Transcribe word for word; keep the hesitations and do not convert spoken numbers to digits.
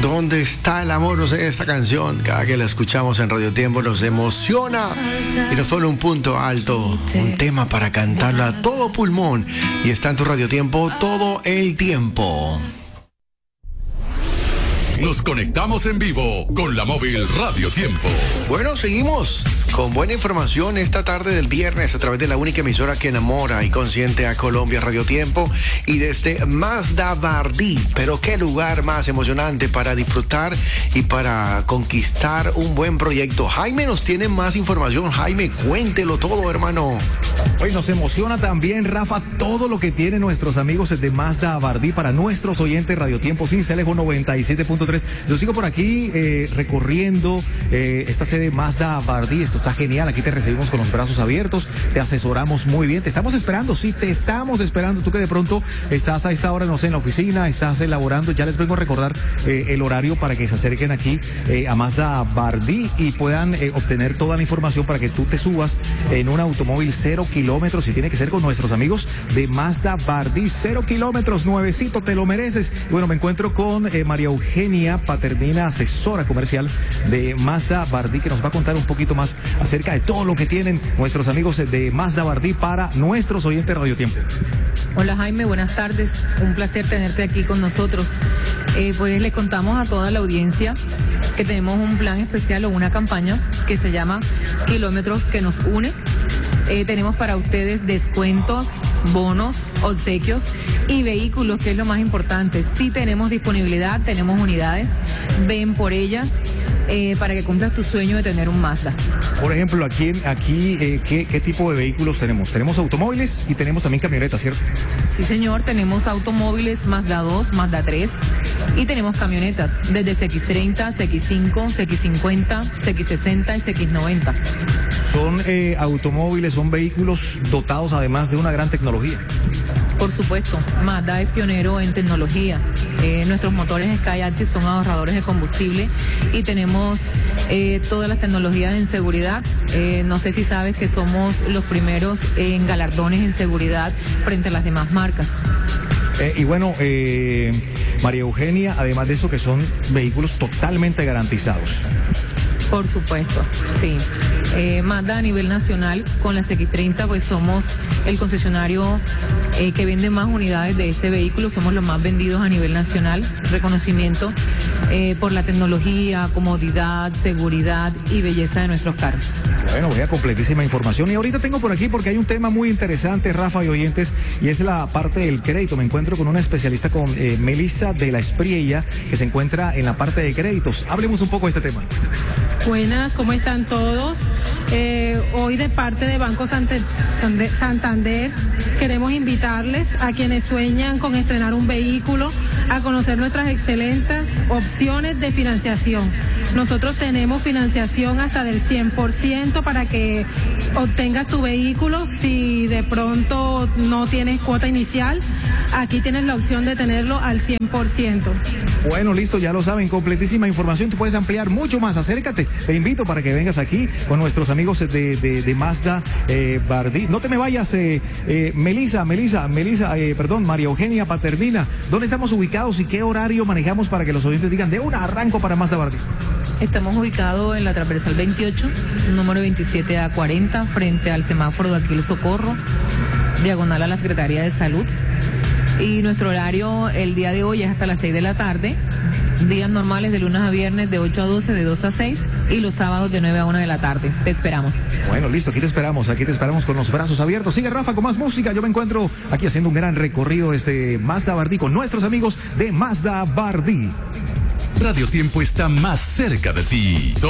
¿Dónde está el amor? No sé, esta canción, cada que la escuchamos en Radio Tiempo nos emociona y nos pone un punto alto, un tema para cantarlo a todo pulmón. Y está en tu Radio Tiempo todo el tiempo. Nos conectamos en vivo con la móvil Radio Tiempo. Bueno, seguimos con buena información esta tarde del viernes a través de la única emisora que enamora y consiente a Colombia, Radio Tiempo, y desde Mazda Bardí. Pero qué lugar más emocionante para disfrutar y para conquistar un buen proyecto. Jaime nos tiene más información. Jaime, cuéntelo todo, hermano. Hoy nos emociona también, Rafa, todo lo que tienen nuestros amigos de Mazda Bardí para nuestros oyentes Radio Tiempo. Sí, Celejo noventa y siete punto tres. Yo sigo por aquí eh, recorriendo eh, esta sede Mazda Bardí. Esto está genial. Aquí te recibimos con los brazos abiertos. Te asesoramos muy bien. Te estamos esperando. Sí, te estamos esperando. Tú que de pronto estás a esta hora, no sé, en la oficina, estás elaborando. Ya les vengo a recordar eh, el horario para que se acerquen aquí eh, a Mazda Bardí y puedan eh, obtener toda la información para que tú te subas en un automóvil cero kilómetros y tiene que ser con nuestros amigos de Mazda Bardí. Cero kilómetros, nuevecito, te lo mereces. Bueno, me encuentro con eh, María Eugenia Paternina, asesora comercial de Mazda Bardí, que nos va a contar un poquito más acerca de todo lo que tienen nuestros amigos de Mazda Bardí para nuestros oyentes de Radio Tiempo. Hola Jaime, buenas tardes, un placer tenerte aquí con nosotros. Eh, pues le contamos a toda la audiencia que tenemos un plan especial o una campaña que se llama Kilómetros que nos une. Eh, tenemos para ustedes descuentos, bonos, obsequios y vehículos, que es lo más importante. Sí tenemos disponibilidad, tenemos unidades, ven por ellas eh, para que cumplas tu sueño de tener un Mazda. Por ejemplo, aquí, aquí eh, ¿qué, ¿qué tipo de vehículos tenemos? Tenemos automóviles y tenemos también camionetas, ¿cierto? Sí, señor, tenemos automóviles Mazda dos, Mazda tres y tenemos camionetas desde C X treinta, C X cinco, C X cincuenta, C X sesenta y C X noventa. Son eh, automóviles, son vehículos dotados además de una gran tecnología. Por supuesto, Mazda es pionero en tecnología. Eh, nuestros motores Skyactiv son ahorradores de combustible y tenemos eh, todas las tecnologías en seguridad. Eh, no sé si sabes que somos los primeros en galardones en seguridad frente a las demás marcas. Eh, y bueno, eh, María Eugenia, además de eso, que son vehículos totalmente garantizados. Por supuesto, sí. Eh, Mazda a nivel nacional, con la C X treinta, pues somos el concesionario eh, que vende más unidades de este vehículo, somos los más vendidos a nivel nacional. Reconocimiento eh, por la tecnología, comodidad, seguridad y belleza de nuestros carros. Bueno, voy a completísima información. Y ahorita tengo por aquí, porque hay un tema muy interesante, Rafa y oyentes, y es la parte del crédito. Me encuentro con una especialista, con eh, Melissa de la Espriella, que se encuentra en la parte de créditos. Hablemos un poco de este tema. Buenas, ¿cómo están todos? Eh, hoy de parte de Banco Santander queremos invitarles a quienes sueñan con estrenar un vehículo a conocer nuestras excelentes opciones de financiación. Nosotros tenemos financiación hasta del cien por ciento para que obtengas tu vehículo. Si de pronto no tienes cuota inicial, aquí tienes la opción de tenerlo al cien por ciento. Bueno, listo, ya lo saben, completísima información. Tú puedes ampliar mucho más, acércate. Te invito para que vengas aquí con nuestros amigos de, de, de Mazda eh, Bardí. No te me vayas, eh, eh, Melissa, Melissa, Melissa, eh, perdón, María Eugenia Paternina. ¿Dónde estamos ubicados y qué horario manejamos para que los oyentes digan de un arranco para Mazda Bardí? Estamos ubicados en la transversal veintiocho, número veintisiete A cuarenta, frente al semáforo de aquí el Socorro, diagonal a la Secretaría de Salud. Y nuestro horario el día de hoy es hasta las seis de la tarde, días normales de lunes a viernes de ocho a doce, de dos a seis, y los sábados de nueve a una de la tarde. Te esperamos. Bueno, listo, aquí te esperamos, aquí te esperamos con los brazos abiertos. Sigue Rafa con más música. Yo me encuentro aquí haciendo un gran recorrido desde Mazda Bardí con nuestros amigos de Mazda Bardí. Radio Tiempo está más cerca de ti.